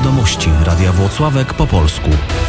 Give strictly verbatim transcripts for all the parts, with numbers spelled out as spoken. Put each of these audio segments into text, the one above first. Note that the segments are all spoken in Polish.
Wiadomości Radia Włocławek po polsku.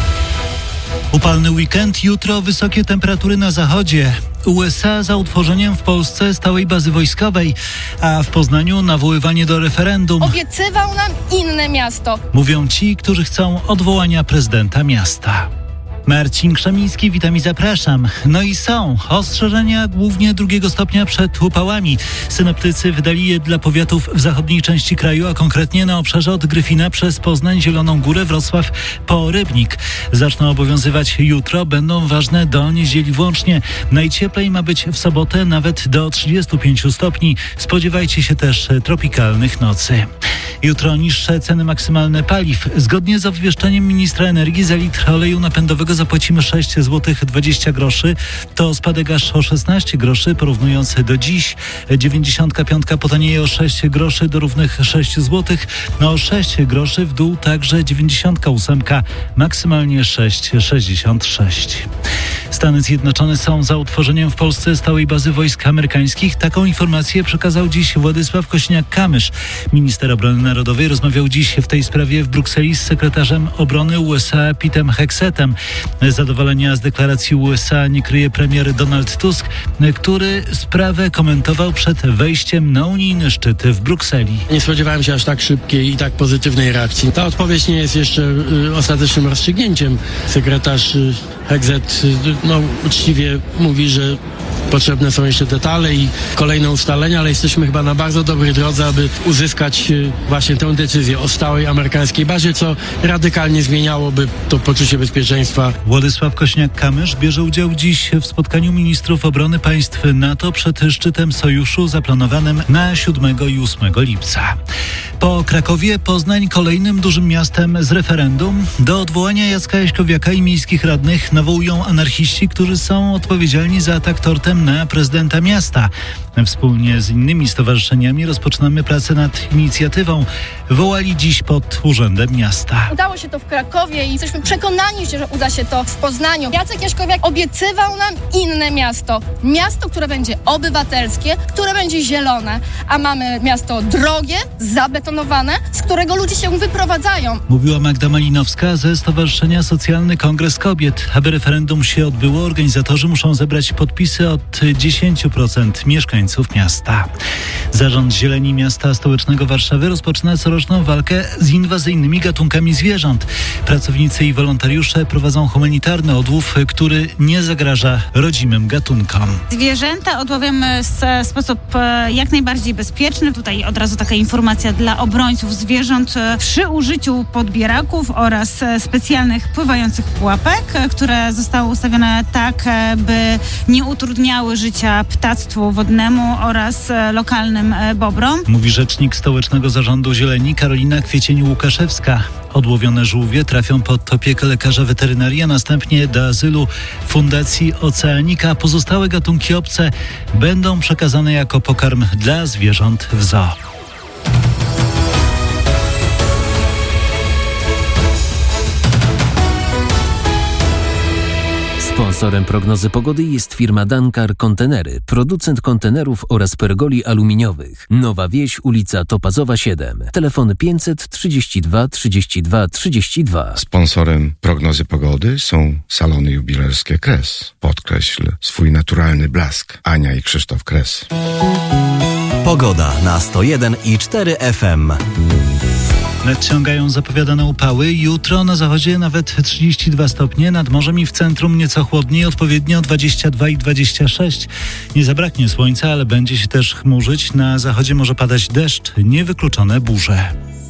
Upalny weekend, jutro wysokie temperatury na zachodzie. U S A za utworzeniem w Polsce stałej bazy wojskowej, a w Poznaniu nawoływanie do referendum. Obiecywał nam inne miasto. Mówią ci, którzy chcą odwołania prezydenta miasta. Marcin Krzemiński, witam i zapraszam. No i są ostrzeżenia głównie drugiego stopnia przed upałami. Synoptycy wydali je dla powiatów w zachodniej części kraju, a konkretnie na obszarze od Gryfina przez Poznań, Zieloną Górę, Wrocław po Rybnik. Zaczną obowiązywać jutro, będą ważne do niedzieli włącznie. Najcieplej ma być w sobotę nawet do trzydziestu pięciu stopni. Spodziewajcie się też tropikalnych nocy. Jutro niższe ceny maksymalne paliw. Zgodnie z obwieszczeniem ministra energii za litr oleju napędowego zapłacimy sześć złotych dwadzieścia groszy. To spadek aż o szesnaście groszy porównując do dziś. dziewięćdziesiątka piątka potanieje o sześć groszy do równych sześć złotych. No o sześć groszy w dół także dziewięćdziesiątka ósemka, maksymalnie sześć sześćdziesiąt sześć. Stany Zjednoczone są za utworzeniem w Polsce stałej bazy wojsk amerykańskich. Taką informację przekazał dziś Władysław Kosiniak-Kamysz. Minister Obrony Narodowej rozmawiał dziś w tej sprawie w Brukseli z sekretarzem obrony U S A Petem Hegsetem. Zadowolenia z deklaracji U S A nie kryje premier Donald Tusk, który sprawę komentował przed wejściem na unijny szczyt w Brukseli. Nie spodziewałem się aż tak szybkiej i tak pozytywnej reakcji. Ta odpowiedź nie jest jeszcze y, ostatecznym rozstrzygnięciem. Sekretarz y, Hegset y, no, uczciwie mówi, że potrzebne są jeszcze detale i kolejne ustalenia, ale jesteśmy chyba na bardzo dobrej drodze, aby uzyskać y, właśnie tę decyzję o stałej amerykańskiej bazie, co radykalnie zmieniałoby to poczucie bezpieczeństwa. Władysław Kosiniak-Kamysz bierze udział dziś w spotkaniu ministrów obrony państw NATO przed szczytem sojuszu zaplanowanym na siódmego i ósmego lipca. Po Krakowie Poznań kolejnym dużym miastem z referendum. Do odwołania Jacka Jaśkowiaka i miejskich radnych nawołują anarchiści, którzy są odpowiedzialni za atak tortem na prezydenta miasta. Wspólnie z innymi stowarzyszeniami rozpoczynamy pracę nad inicjatywą. Wołali dziś pod Urzędem Miasta. Udało się to w Krakowie i jesteśmy przekonani, że uda się to w Poznaniu. Jacek Jaśkowiak obiecywał nam inne miasto. Miasto, które będzie obywatelskie, które będzie zielone. A mamy miasto drogie, zabetonowane, z którego ludzie się wyprowadzają. Mówiła Magda Malinowska ze Stowarzyszenia Socjalny Kongres Kobiet. Aby referendum się odbyło, organizatorzy muszą zebrać podpisy od dziesięć procent mieszkańców miasta. Zarząd Zieleni Miasta Stołecznego Warszawy rozpoczyna coroczną walkę z inwazyjnymi gatunkami zwierząt. Pracownicy i wolontariusze prowadzą humanitarny odłów, który nie zagraża rodzimym gatunkom. Zwierzęta odławiamy w sposób jak najbardziej bezpieczny. Tutaj od razu taka informacja dla obrońców zwierząt przy użyciu podbieraków oraz specjalnych pływających pułapek, które zostały ustawione tak, by nie utrudniały życia ptactwu wodnemu oraz lokalnym bobrom. Mówi rzecznik Stołecznego Zarządu Zieleni Karolina Kwiecień-Łukaszewska. Odłowione żółwie trafią pod opiekę lekarza weterynarii, a następnie do azylu Fundacji Oceanika, a pozostałe gatunki obce będą przekazane jako pokarm dla zwierząt w zoo. Sponsorem prognozy pogody jest firma Dankar Kontenery, producent kontenerów oraz pergoli aluminiowych. Nowa Wieś, ulica Topazowa siedem. Telefon pięćset trzydzieści dwa trzydzieści dwa trzydzieści dwa. Sponsorem prognozy pogody są salony jubilerskie Kres. Podkreśl swój naturalny blask. Ania i Krzysztof Kres. Pogoda na sto jeden i cztery F M. Nadciągają zapowiadane upały. Jutro na zachodzie nawet trzydzieści dwa stopnie, nad morzem i w centrum nieco chłodniej, odpowiednio dwadzieścia dwa i dwadzieścia sześć. Nie zabraknie słońca, ale będzie się też chmurzyć. Na zachodzie może padać deszcz, niewykluczone burze.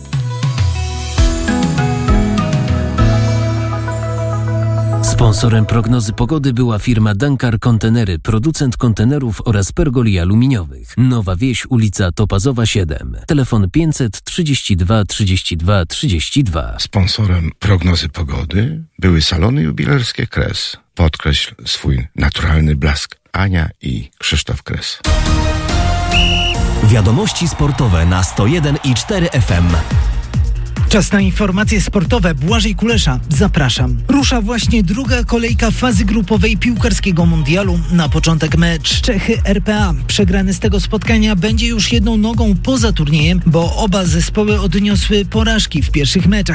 Sponsorem prognozy pogody była firma Dankar Kontenery, producent kontenerów oraz pergoli aluminiowych. Nowa Wieś, ulica Topazowa siedem. Telefon pięćset trzydzieści dwa trzydzieści dwa trzydzieści dwa. Sponsorem prognozy pogody były salony jubilerskie Kres. Podkreśl swój naturalny blask. Ania i Krzysztof Kres. Wiadomości sportowe na sto jeden i cztery F M. Czas na informacje sportowe. Błażej Kulesza, zapraszam. Rusza właśnie druga kolejka fazy grupowej piłkarskiego mundialu. Na początek mecz Czechy-R P A. Przegrany z tego spotkania będzie już jedną nogą poza turniejem, bo oba zespoły odniosły porażki w pierwszych meczach.